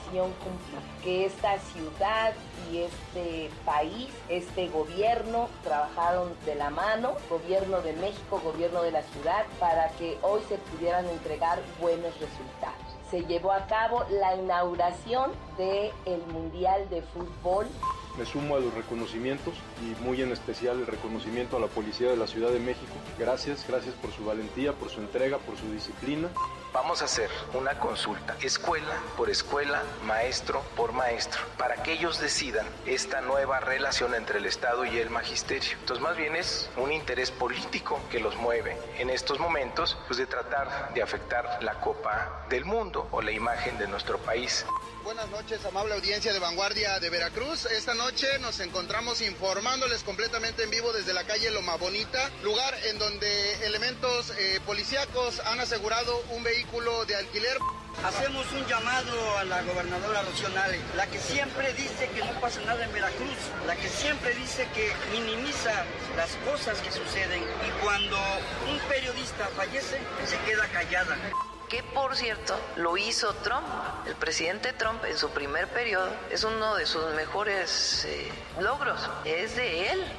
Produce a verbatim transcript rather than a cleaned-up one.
misión cumplida, que esta ciudad y este país, este gobierno trabajaron de la mano, gobierno de México, gobierno de la ciudad, para que hoy se pudieran entregar buenos resultados. Se llevó a cabo la inauguración del Mundial de Fútbol. Me sumo a los reconocimientos y muy en especial el reconocimiento a la Policía de la Ciudad de México. Gracias, gracias por su valentía, por su entrega, por su disciplina. Vamos a hacer una consulta, escuela por escuela, maestro por maestro, para que ellos decidan esta nueva relación entre el Estado y el magisterio. Entonces, más bien es un interés político que los mueve en estos momentos, pues de tratar de afectar la Copa del Mundo o la imagen de nuestro país. Buenas noches, amable audiencia de Vanguardia de Veracruz. Esta noche nos encontramos informándoles completamente en vivo desde la calle Loma Bonita, lugar en donde elementos eh, policíacos han asegurado un vehículo de alquiler. Hacemos un llamado a la gobernadora Rocío Nale, la que siempre dice que no pasa nada en Veracruz, la que siempre dice que minimiza las cosas que suceden y cuando un periodista fallece se queda callada. Que por cierto lo hizo Trump, el presidente Trump en su primer periodo, es uno de sus mejores eh, logros, es de él.